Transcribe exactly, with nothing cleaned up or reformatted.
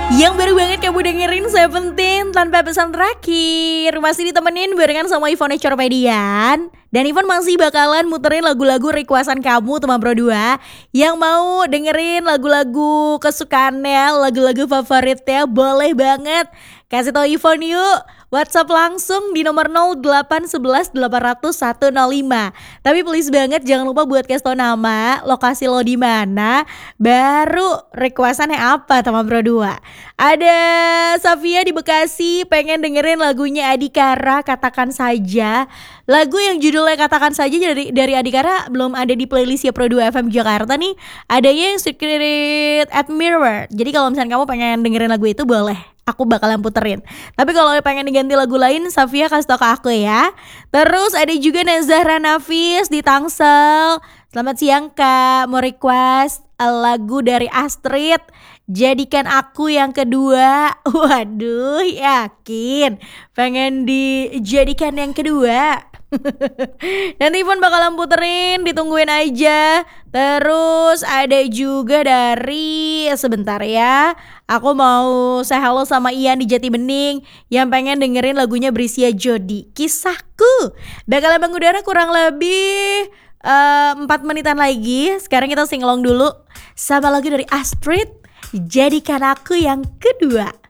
Yang baru banget kamu dengerin Seventeen tanpa pesan terakhir. Masih ditemenin barengan sama Ivone Corpedian. Dan Ivon masih bakalan muterin lagu-lagu requestan kamu teman Pro dua yang mau dengerin lagu-lagu kesukaannya, lagu-lagu favoritnya, boleh banget kasih tau Ivon yuk. WhatsApp langsung di nomor nol delapan satu satu delapan nol nol satu nol lima. Tapi please banget jangan lupa buat kasih tau nama, lokasi lo di mana, baru requestannya apa teman Pro dua. Ada Safia di Bekasi pengen dengerin lagunya Adikara, Katakan Saja. Lagu yang judulnya Katakan Saja dari dari Adikara belum ada di playlist ya Pro dua F M Jakarta nih. Adanya yang Secret Admirer. Jadi kalau misalnya kamu pengen dengerin lagu itu boleh, aku bakalan puterin. Tapi kalau pengen diganti lagu lain, Safia kasih tau ke aku ya. Terus ada juga Nazahra Nafis di Tangsel. Selamat siang Kak, mau request lagu dari Astrid, Jadikan Aku Yang Kedua. Waduh, yakin pengen dijadikan yang kedua? Nanti pun bakalan puterin, ditungguin aja. Terus ada juga dari, sebentar ya, aku mau say hello sama Ian di Jati Bening yang pengen dengerin lagunya Brisia Jodi, Kisahku. Bakalan mengudara kurang lebih uh, empat menitan lagi. Sekarang kita singelong dulu sama lagu dari Astrid, Jadikan Aku Yang Kedua.